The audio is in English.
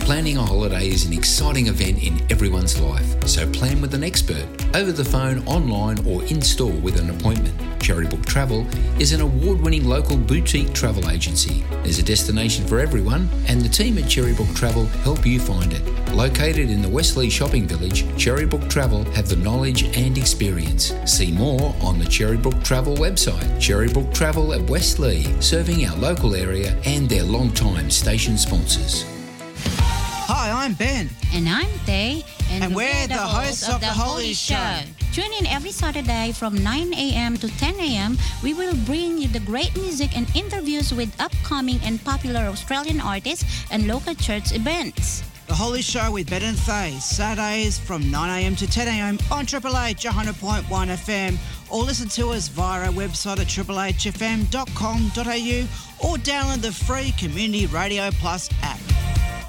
Planning a holiday is an exciting event in everyone's life, so plan with an expert, over the phone, online or in-store with an appointment. Cherrybook Travel is an award-winning local boutique travel agency. There's a destination for everyone, and the team at Cherrybook Travel help you find it. Located in the Wesley Shopping Village, Cherrybook Travel have the knowledge and experience. See more on the Cherrybook Travel website. Cherrybook Travel at Wesley, serving our local area and their long-time station sponsors. Hi, I'm Ben. And I'm Tay. And we're the hosts of The Holly Show. Tune in every Saturday from 9 a.m. to 10 a.m. We will bring you the great music and interviews with upcoming and popular Australian artists and local church events. The Holly Show with Ben and Faye, Saturdays from 9 a.m. to 10 a.m. on Triple H 100.1 FM, or listen to us via our website at triplehfm.com.au or download the free Community Radio Plus app.